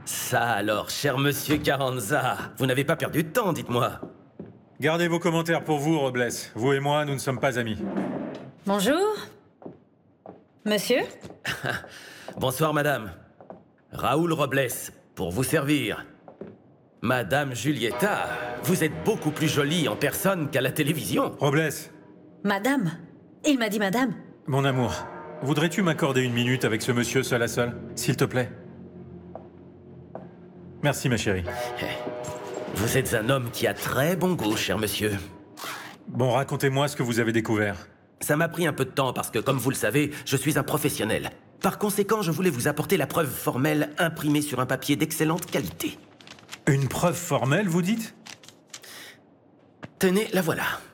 Ça alors, cher monsieur Carranza, vous n'avez pas perdu de temps, dites-moi. Gardez vos commentaires pour vous, Robles. Vous et moi, nous ne sommes pas amis. Bonjour. Monsieur? Bonsoir, madame. Raoul Robles, pour vous servir. Madame Julieta, vous êtes beaucoup plus jolie en personne qu'à la télévision. Robles, Madame? Il m'a dit madame. mon amour, voudrais-tu m'accorder une minute avec ce monsieur seul à seul, s'il te plaît? Merci, ma chérie. Vous êtes un homme qui a très bon goût, cher monsieur. Bon, racontez-moi ce que vous avez découvert. Ça m'a pris un peu de temps parce que, comme vous le savez, je suis un professionnel. Par conséquent, je voulais vous apporter la preuve formelle imprimée sur un papier d'excellente qualité. Une preuve formelle, vous dites? Tenez, la voilà.